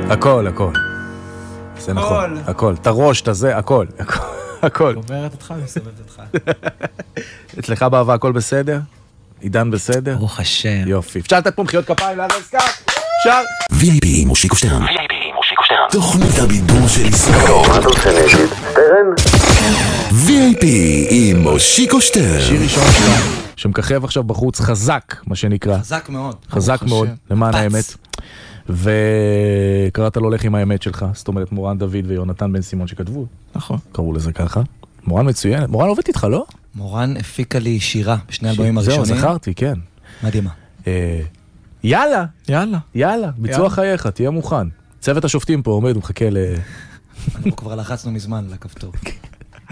הכל, הכל. זה נכון, הכל. את הראש, את הזה, הכל. הכל. אומרת אותך, מסובבת אותך. אצלך באהבה הכל בסדר? עידן בסדר? ברוך השם. יופי. אפשר לתת פה מחיאות כפיים לארז סקאט? אפשר? VIP עם מושיקו שטרן. תוכנית הבידור של ישראל. VIP עם מושיקו שטרן. שיר ראשון שמככב עכשיו בחוץ חזק, מה שנקרא. חזק מאוד. חזק מאוד, למען האמת. וקראת לו הולך עם האמת שלך, זאת אומרת מורן דוד ויונתן בן סימון שכתבו. נכון. קראו לזה ככה. מורן מצוין. מורן עובד איתך, לא? מורן הפיקה לי שירה בשני אלבומים הראשונים. זהו, זכרתי, כן. מדהימה. יאללה. יאללה. יאללה, ביצוע חייך, תהיה מוכן. צוות השופטים פה עומד ומחכה אנחנו כבר לחצנו מזמן לכפתור.